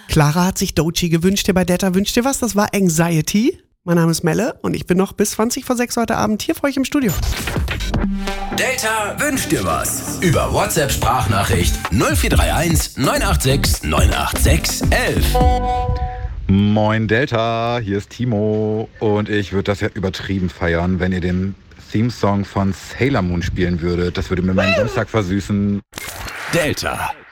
Clara hat sich Doechii gewünscht, hier bei Delta wünscht dir was? Das war Anxiety. Mein Name ist Melle und ich bin noch bis 20:06 heute Abend hier für euch im Studio. Delta wünscht dir was. Über WhatsApp-Sprachnachricht 0431 986 986 11. Moin Delta, hier ist Timo und ich würde das ja übertrieben feiern, wenn ihr den Theme-Song von Sailor Moon spielen würdet. Das würde mir meinen Samstag versüßen. Delta.